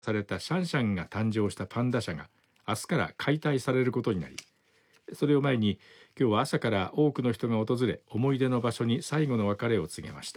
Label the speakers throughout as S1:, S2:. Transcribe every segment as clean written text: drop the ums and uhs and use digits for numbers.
S1: されたシャンシャンが誕生したパンダ舎が明日から解体されることになり、それを前に今日は朝から多くの人が訪れ、思い出の場所に最後の別れを告げました。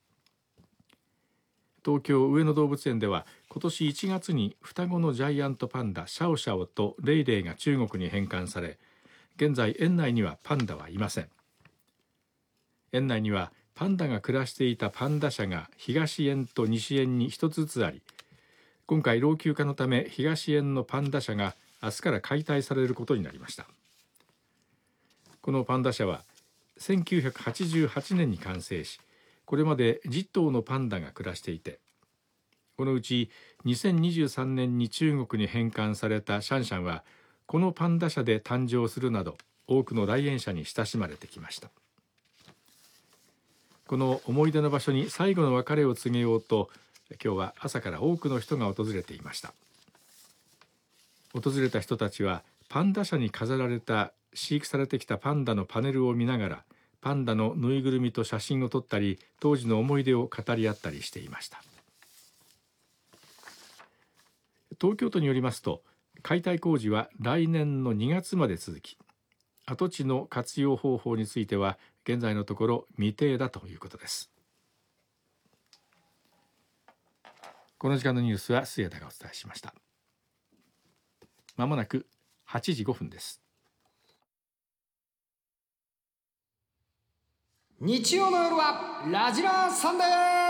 S1: 東京上野動物園では今年1月に双子のジャイアントパンダシャオシャオとレイレイが中国に返還され、現在園内にはパンダはいません。園内にはパンダが暮らしていたパンダ舎が東園と西園に一つずつあり、今回老朽化のため東園のパンダ舎が明日から解体されることになりました。このパンダ舎は1988年に完成し、これまで10頭のパンダが暮らしていて、このうち2023年に中国に返還されたシャンシャンはこのパンダ舎で誕生するなど多くの来園者に親しまれてきました。この思い出の場所に最後の別れを告げようと、今日は朝から多くの人が訪れていました。訪れた人たちはパンダ舎に飾られた飼育されてきたパンダのパネルを見ながら、パンダのぬいぐるみと写真を撮ったり、当時の思い出を語り合ったりしていました。東京都によりますと、解体工事は来年の2月まで続き、跡地の活用方法については現在のところ未定だということです。この時間のニュースは末田がお伝えしました。まもなく8時5分です。
S2: 日曜の夜はラジラーサンデー。